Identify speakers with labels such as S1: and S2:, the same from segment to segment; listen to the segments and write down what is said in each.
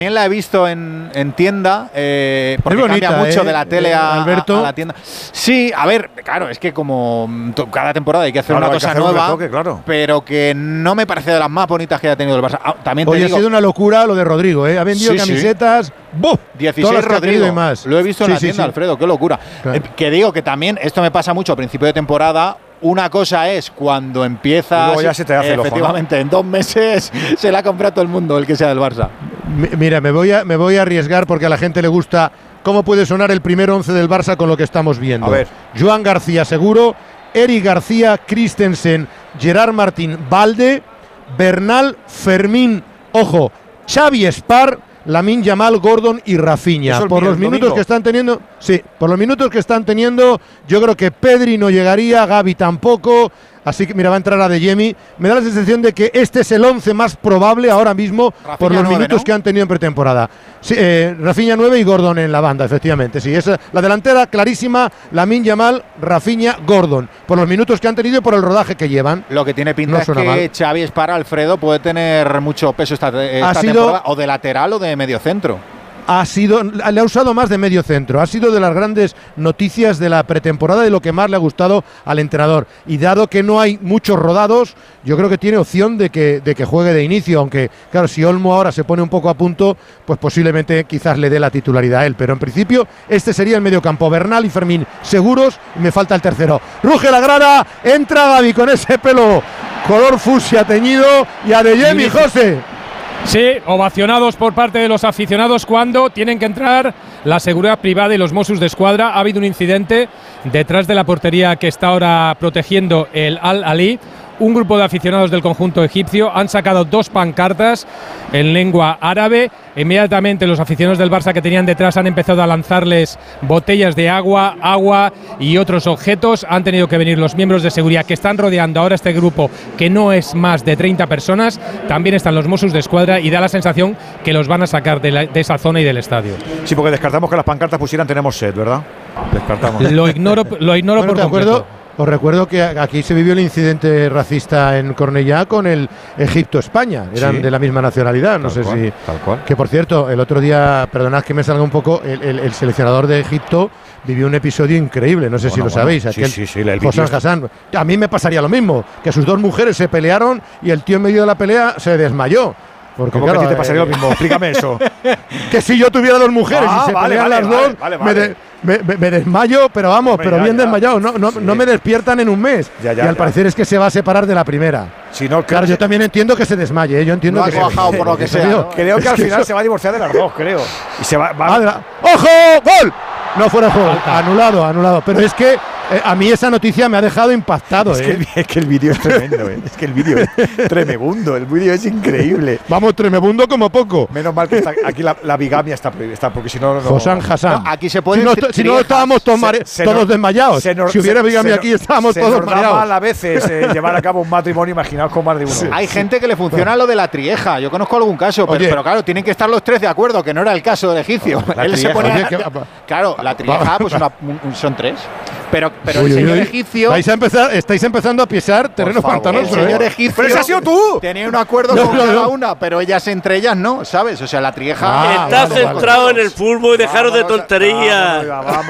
S1: También la he visto en tienda, porque
S2: bonita,
S1: cambia mucho de la tele a la tienda. Sí, a ver, claro, es que como cada temporada hay que hacer una cosa nueva,
S3: retoque, claro.
S1: pero que no me parece de las más bonitas que haya tenido el Barça. También te
S2: Hoy
S1: digo,
S2: ha sido una locura lo de Rodrigo, ¿eh? Ha vendido camisetas, ¡buf!
S1: 16 Rodrigo,
S2: y más.
S1: Lo he visto en la tienda, Alfredo, qué locura.
S2: Claro.
S1: Que digo que también, esto me pasa mucho a principio de temporada. Una cosa es cuando empiezas,
S3: ya se te hace el ojo,
S1: efectivamente, ¿no? En 2 meses se la ha comprado todo el mundo, el que sea del Barça.
S2: Mira, me voy a arriesgar porque a la gente le gusta cómo puede sonar el primer 11 del Barça con lo que estamos viendo.
S3: A ver.
S2: Joan García seguro, Eric García, Christensen, Gerard Martín, Balde, Bernal, Fermín, ojo, Xavi Espar, Lamine Yamal, Gordon y Rafinha. Por los minutos que están teniendo, por los minutos que están teniendo, yo creo que Pedri no llegaría, Gavi tampoco. Así que mira, va a entrar a Adeyemi. Me da la sensación de que este es el 11 más probable ahora mismo Rafinha por los 9, minutos, ¿no?, que han tenido en pretemporada. Sí, Rafinha 9 y Gordon en la banda, efectivamente. Sí, es la delantera clarísima, Lamine Yamal, Rafinha, Gordon. Por los minutos que han tenido y por el rodaje que llevan.
S1: Lo que tiene pinta es que Xavi Espar, Alfredo, puede tener mucho peso esta temporada, o de lateral o de medio centro.
S2: Le ha usado más de medio centro. Ha sido de las grandes noticias de la pretemporada y lo que más le ha gustado al entrenador. Y dado que no hay muchos rodados, yo creo que tiene opción de que juegue de inicio. Aunque, claro, si Olmo ahora se pone un poco a punto, pues posiblemente quizás le dé la titularidad a él. Pero en principio, este sería el mediocampo. Bernal y Fermín seguros. Y me falta el tercero. Ruge la grada. Entra Gavi con ese pelo color fucsia teñido. Y Adeyemi, José.
S4: Sí, ovacionados por parte de los aficionados cuando tienen que entrar la seguridad privada y los Mossos de Escuadra. Ha habido un incidente detrás de la portería que está ahora protegiendo el Al-Ali. Un grupo de aficionados del conjunto egipcio han sacado 2 pancartas en lengua árabe. Inmediatamente los aficionados del Barça que tenían detrás han empezado a lanzarles botellas de agua y otros objetos. Han tenido que venir los miembros de seguridad que están rodeando ahora este grupo, que no es más de 30 personas. También están los Mossos de Escuadra y da la sensación que los van a sacar de esa zona y del estadio.
S3: Sí, porque descartamos que las pancartas pusieran "tenemos sed", ¿verdad? Descartamos.
S4: Lo ignoro bueno, por completo.
S2: Os recuerdo que aquí se vivió el incidente racista en Cornellá con el Egipto-España. Eran de la misma nacionalidad. No sé si.
S3: Tal cual.
S2: Que por cierto, el otro día, perdonad que me salga un poco, el seleccionador de Egipto vivió un episodio increíble. No sé si lo sabéis. Hossam Hassan. A mí me pasaría lo mismo. Que sus 2 mujeres se pelearon y el tío en medio de la pelea se desmayó. Porque
S3: ¿cómo, claro, que a ti te pasaría lo mismo? Explícame eso.
S2: Que si yo tuviera 2 mujeres y se pelean las dos, me desmayo, pero vamos, hombre, bien desmayado. No me despiertan en un mes. Y al parecer es que se va a separar de la primera.
S3: Si no,
S2: claro, yo también entiendo que se desmaye. Yo entiendo que se
S1: bajado por lo que sea. ¿No?
S3: Creo que al final se va a divorciar de las 2, creo. Y se va.
S2: ¡Ojo! ¡Gol! No fuera de juego. Anulado. Pero es que a mí esa noticia me ha dejado impactado.
S3: Es que el vídeo es tremendo. Es que el vídeo es tremebundo. El vídeo es increíble.
S2: Vamos, tremebundo como poco.
S3: Menos mal que está, aquí la bigamia está prohibida, porque si no.
S2: Hossam Hassan.
S1: No, aquí se puede.
S2: Si no estábamos todos desmayados. Si hubiera bigamia aquí, estábamos todos mareados.
S3: Se nos da mal a veces llevar a cabo un matrimonio, imaginaos con más de uno.
S1: Sí. Hay gente que le funciona lo de la trieja. Yo conozco algún caso, pero claro, tienen que estar los 3 de acuerdo, que no era el caso del egipcio. Él se ponía. Claro, la trieja, pues son 3. Pero el señor egipcio.
S2: Estáis empezando a pisar terreno pantanoso.
S1: El señor egipcio.
S3: ¡Pero ese has sido tú!
S1: Tenía un acuerdo con cada una, pero ellas entre ellas no, ¿sabes? O sea, la trieja.
S5: Está centrado en el fútbol y dejaros de tonterías.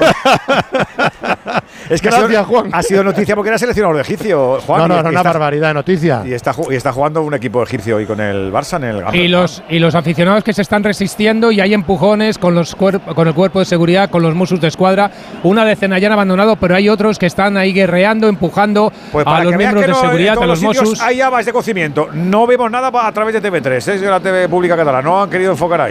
S3: Es que gracias, Juan. Ha sido noticia porque era seleccionador de egipcio, Juan.
S2: No, una barbaridad de noticia.
S3: Y está jugando un equipo egipcio hoy con el Barça en el
S4: Gambia. Y los aficionados que se están resistiendo, y hay empujones con el cuerpo de seguridad, con los Mossos de Escuadra. Una decena ya han abandonado, pero hay otros que están ahí guerreando, empujando a los miembros de seguridad, a los Mossos.
S3: Hay llamas de cocimiento. No vemos nada a través de TV3, es la TV pública catalana. No han querido enfocar ahí.